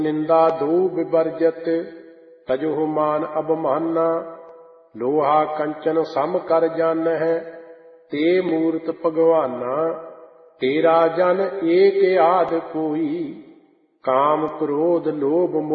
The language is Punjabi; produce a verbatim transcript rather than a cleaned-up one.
ਨਿੰਦਾ ਦੋ ਵਿਵਰਜਤ ਤਜਹੁ ਮਾਨ ਅਬਮਾਨਾ। ਲੋਹਾ ਕੰਚਨ ਸਮ ਕਰ ਜਾਨਹਿ ਤੇ ਮੂਰਤ ਭਗਵਾਨਾ। ਤੇਰਾ ਜਨ ਏਕ ਆਦ ਕੋਈ ਕਾਮ ਕ੍ਰੋਧ ਲੋਭ